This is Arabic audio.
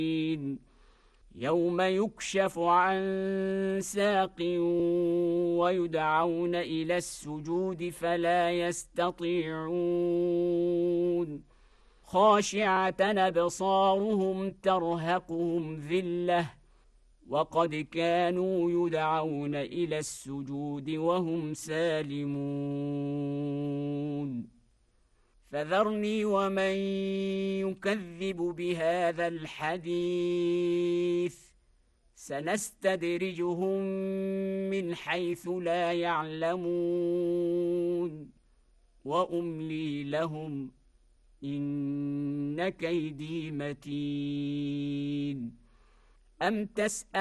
يوم يكشف عن ساق ويدعون إلى السجود فلا يستطيعون خاشعة أبصارهم ترهقهم ذلة وقد كانوا يدعون إلى السجود وهم سالمون فذرني ومن يكذب بهذا الحديث سنستدرجهم من حيث لا يعلمون وأملي لهم إن كيدي متين أم تسأل